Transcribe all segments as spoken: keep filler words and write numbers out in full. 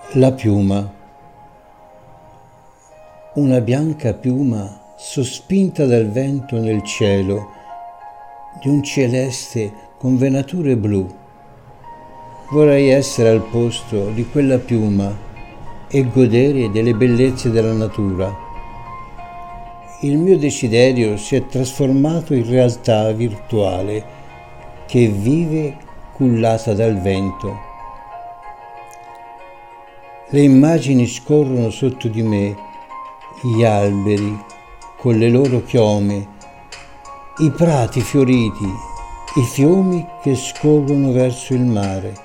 La piuma. Una bianca piuma sospinta dal vento nel cielo di un celeste con venature blu. Vorrei essere al posto di quella piuma e godere delle bellezze della natura. Il mio desiderio si è trasformato in realtà virtuale che vive cullata dal vento. Le immagini scorrono sotto di me, gli alberi con le loro chiome, i prati fioriti, i fiumi che scorrono verso il mare,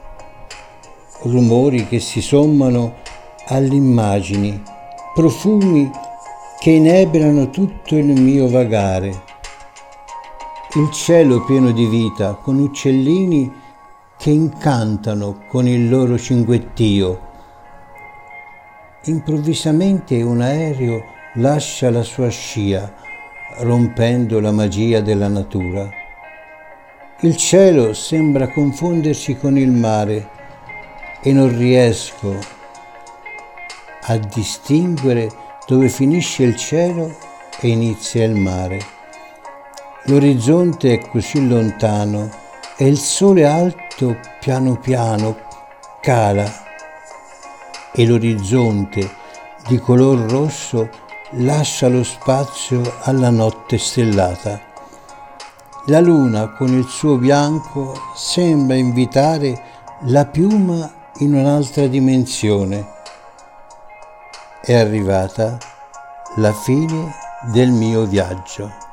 rumori che si sommano alle immagini, profumi che inebriano tutto il mio vagare, il cielo pieno di vita con uccellini che incantano con il loro cinguettio. Improvvisamente un aereo lascia la sua scia, rompendo la magia della natura. Il cielo sembra confondersi con il mare e non riesco a distinguere dove finisce il cielo e inizia il mare. L'orizzonte è così lontano e il sole alto piano piano cala e l'orizzonte di color rosso lascia lo spazio alla notte stellata. La luna con il suo bianco sembra invitare la piuma in un'altra dimensione. È arrivata la fine del mio viaggio.